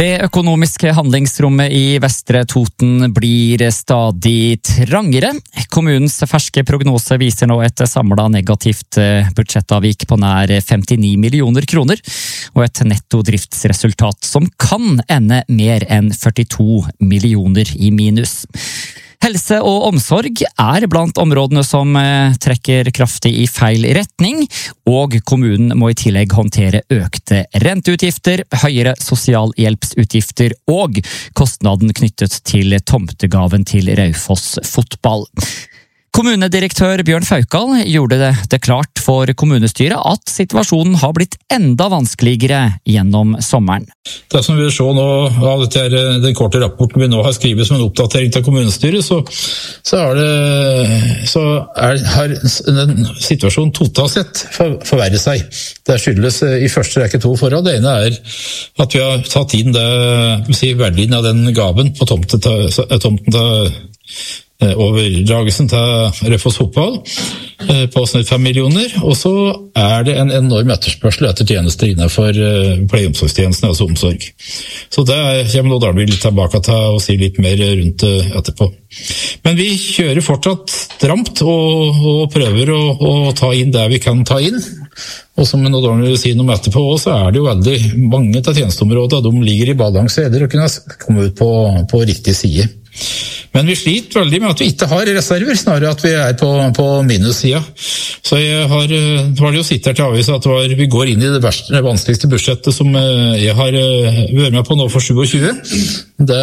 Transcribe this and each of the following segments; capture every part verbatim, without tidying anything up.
Det økonomiske handlingsrommet i Vestre Toten blir stadig trangere. Kommunens ferske prognose viser nå et samlet negativt budsjettavvik på nær femtini millioner kroner, og et netto driftsresultat som kan ende mer enn førtito millioner i minus. Helse og omsorg er blant områdene som trekker kraftig i feil retning, og kommunen må i tillegg håndtere økte renteutgifter, høyere sosialhjelpsutgifter og kostnaden knyttet til tomtegaven til Raufoss fotball. Kommunedirektør Bjørn Faukal gjorde det, det klart for kommunestyret at situasjonen har blitt enda vanskeligere gjennom sommeren. Det som vi vil se nå av dette her, den korte rapporten vi nå har skrivet som en oppdatering til kommunestyret, så, så, er det, så er, har den situasjonen totalt sett for, forverret seg. Det skyldes i første rekke to forhold. Det ene er at vi har tatt inn det, si, verdien av den gaven på tomten til, tomten til overdragelsen til Raufoss fotball på snitt fem millioner, og så er det en enorm etterspørsel etter tjenester innenfor pleie- og omsorgstjenesten, altså omsorg. Så det kommer nå Darnvild tilbake til å si litt mer rundt etterpå. Men vi kjører fortsatt stramt og, og prøver å, å ta inn det vi kan ta inn. Og som Darnvild vil si noe etterpå, så er det jo veldig mange av tjenesteområdene, de ligger i balanse eller å kunne komme ut på, på riktig side. Men vi sliter veldig med at vi ikke har reserver, snarere at vi er på, på minussida. Så jeg har, var det jo sitt her til avisa at var, vi går inn i det, verste, det vanskeligste budsjettet som jeg har vært med på nå for tjuesju. Det,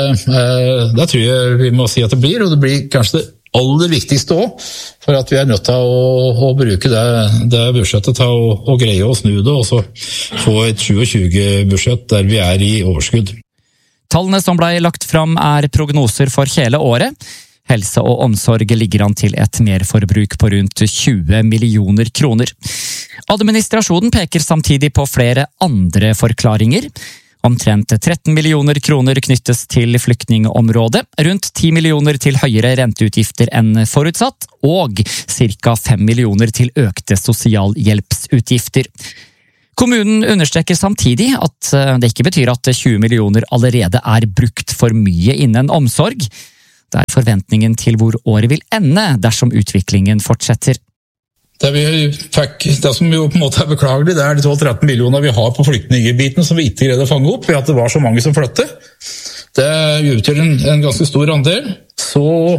det tror jeg vi må si at det blir, og det blir kanskje det aller viktigste også, for at vi er nødt til å, å bruke det, det budsjettet til å, å greie å snu det, og så få et tjuesju-budsjett der vi er i overskudd. Tallene som ble lagt fram er prognoser for hele året. Helse og omsorg ligger an til et merforbruk på rundt tjue millioner kroner. Administrasjonen peker samtidig på flere andre forklaringer. Omtrent tretten millioner kroner knyttes til flyktningområdet, rundt ti millioner til høyere renteutgifter enn forutsatt, og ca fem millioner til økte sosialhjelpsutgifter. Kommunen understreker samtidig at det ikke betyr at tjue millioner allerede er brukt for mye innen omsorg. Det er forventningen til hvor året vil ende dersom utviklingen fortsetter. Det, vi fikk, det som jo på en måte er beklagelig, det er de tolv til tretten millioner vi har på flyktningbiten som vi ikke greide å fange opp ved at det var så mange som flyttet. Det utgjør en, en ganske stor andel. Så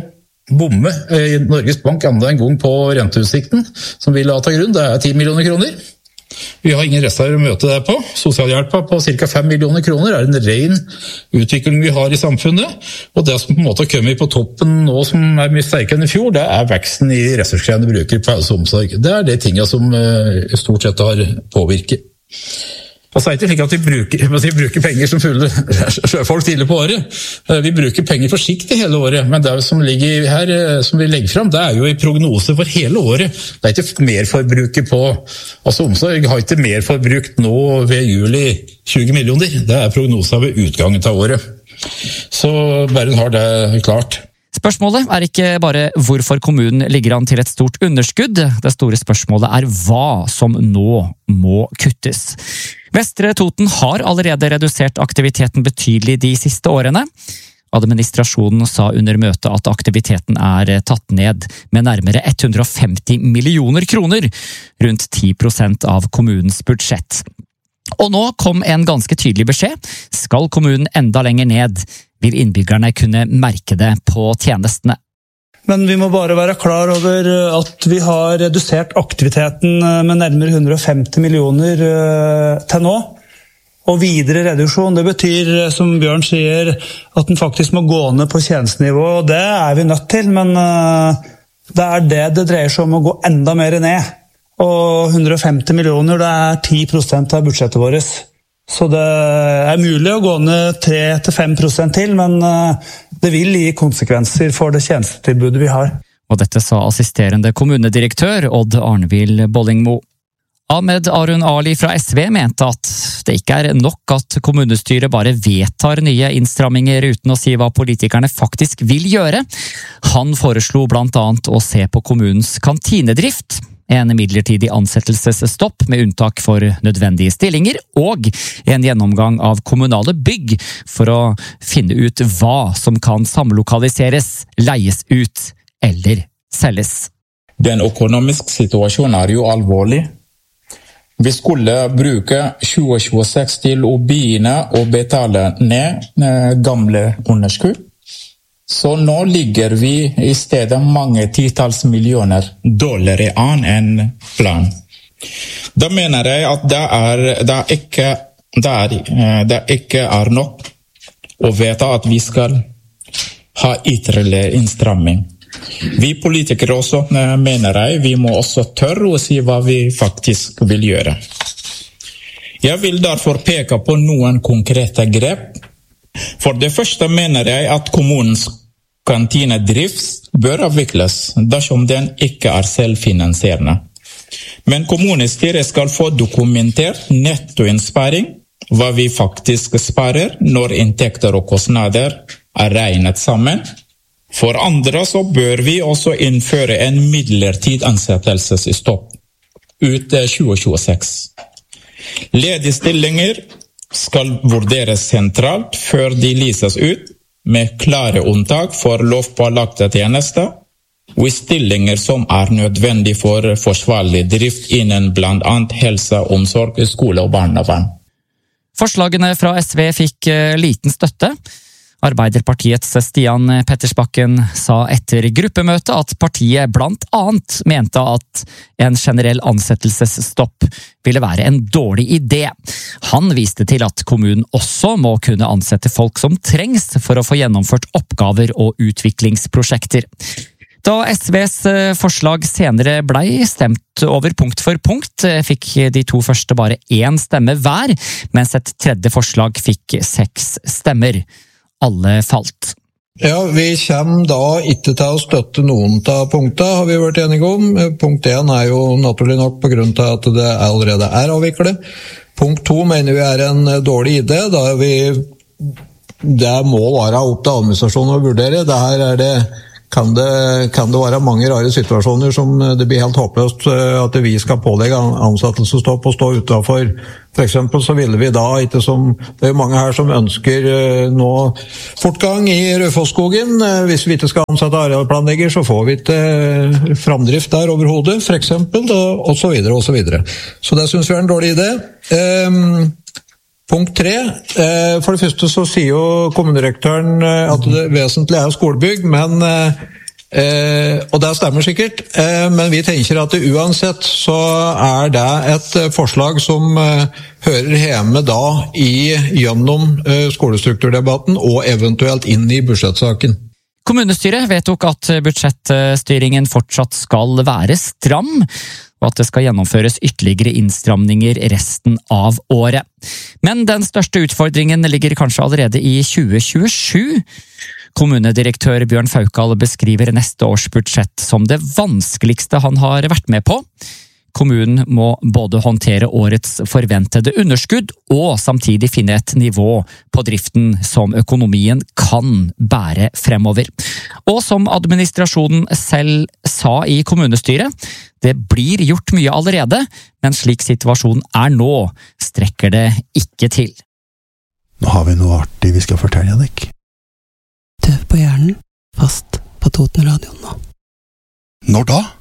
bomme i Norges Bank enda en gang på renteutsikten som vi la til grunn, det er ti millioner kroner. Vi har ingen reserver å møte det på. Sosialhjelpa på ca fem millioner kroner er en ren utvikling vi har i samfunnet, og det som på en måte kommer på toppen nå som er mye sterkere enn i fjor, det er veksten i ressurskrevende brukere på helse og omsorg. Det er de tingene som stort sett har påvirket. Og så er det ikke slik at vi bruker, si, bruker penger som fulle sjøfolk tidlig på året. Vi bruker penger forsiktig hele året, men det som ligger her, som vi legger frem, det er jo i prognose for hele året. Det er ikke merforbruket på, altså omsorg har ikke merforbrukt nå ved juli tjue millioner. Det er prognoser ved utgangen av året. Så bare har det klart. Spørsmålet er ikke bare hvorfor kommunen ligger an til et stort underskudd. Det store spørsmålet er hva som nå må kuttes. Vestre Toten har allerede redusert aktiviteten betydelig de siste årene. Administrasjonen sa under møtet at aktiviteten er tatt ned med nærmere hundre og femti millioner kroner, rundt ti prosent av kommunens budsjett. Og nå kom en ganske tydelig beskjed. Skal kommunen enda lenger ned, vil innbyggerne kunne merke det på tjenestene. Men vi må bare være klar over at vi har redusert aktiviteten med nærmere hundre og femti millioner til nå. Og videre reduksjon, det betyr, som Bjørn sier, at den faktisk må gå ned på tjenestenivå. Og det er vi nødt til, men det er det det dreier seg om å gå enda mer ned. Og hundre og femti millioner, det er ti prosent av budsjettet vårt. Så det er mulig å gå ned tre til fem prosent til, men det vil gi konsekvenser for det tjenestetilbudet vi har. Og dette sa assisterende kommunedirektør Odd Arnvild Bollingmo. Ahmed Arun Ali fra S V mente at det ikke er nok at kommunestyret bare vedtar nye innstramminger uten å si hva politikerne faktisk vil gjøre. Han foreslo blant annet å se på kommunens kantinedrift. en midlertidig ansettelsesstopp med unntak for nødvendige stillinger, og en gjennomgang av kommunale bygg for å finne ut hva som kan samlokaliseres, leies ut eller selges. Den økonomiske situasjonen er jo alvorlig. Vi skulle bruke tjue tjueseks til å begynne å betale ned gamle underskudd. Så nå ligger vi i stedet mange titalls millioner dollar an enn plan. Da mener jeg at det er, det er ikke, det er, det ikke er nok å vite at vi skal ha ytterligere innstramming. Vi politikere også, mener jeg, vi må også tørre å si hva vi faktisk vil gjøre. Jeg vil derfor peke på noen konkrete grep. For det første mener jeg at kommunens kantinedrift bør avvikles dersom den ikke er selvfinansierende. Men kommunestyret skal få dokumentert nettoinnsparing, hva vi faktisk sparer når inntekter og kostnader er regnet sammen. For andre så bør vi også innføre en midlertidig ansettelsesstopp ut tjue tjueseks. Ledige stillinger skal vurderes sentralt før de lyses ut, med klare unntak for lovpålagte tjenester, og stillinger som er nødvendig for forsvarlig drift innen blant annet helse, omsorg, skole og barnevern. Forslagene fra S V fikk liten støtte. Arbeiderpartiets Stian Pettersbakken sa etter gruppemøtet at partiet blant annet mente at en generell ansettelsesstopp ville være en dårlig idé. Han viste til at kommunen også må kunne ansette folk som trengs for å få gjennomført oppgaver og utviklingsprosjekter. Da S Vs forslag senere blei stemt over punkt for punkt, fikk de to første bare én stemme hver, mens et tredje forslag fikk seks stemmer. Alle falt. Ja, vi kommer da ikke til å støtte noen av punktene, har vi vært enige om. Punkt én er jo naturlig nok på grunn av at det allerede er avviklet. Punkt to mener vi er en dårlig idé, da vi, det må være opp til administrasjonen å vurdere. Det her er det, kan det, kan det være mange rare situasjoner som det blir helt håpløst at vi skal pålegge ansettelsesstopp og stå utenfor. For eksempel så ville vi da ikke som, det er jo mange her som ønsker nå fortgang i Raufoss-skogen. Hvis vi ikke skal ansette arealplanlegger, så får vi ikke framdrift der overhodet, for eksempel, og så videre, og så videre. Så det synes vi er en dårlig idé. Um, Punkt tre. For det første så sier jo kommunedirektøren at det vesentlige er skolebygg, men, og det stemmer sikkert, men vi tenker at det uansett så er det et forslag som hører hjemme da i gjennom skolestrukturdebatten og eventuelt inn i budsjettsaken. Kommunestyret vedtok at budsjettstyringen fortsatt skal være stram, og at det skal gjennomføres ytterligere innstramninger resten av året. Men den største utfordringen ligger kanskje allerede i tjue tjuesju. Kommunedirektør Bjørn Faukal beskriver neste års budsjett som det vanskeligste han har vært med på. Kommunen må både håndtere årets forventede underskudd og samtidig finne et nivå på driften som økonomien kan bære fremover. Og som administrasjonen selv sa i kommunestyret, det blir gjort mye allerede, men slik situasjonen er nå, strekker det ikke til. Nå har vi noe artig vi skal fortelle deg. Tøv på hjernen, fast på Toten Radio nå. Når da?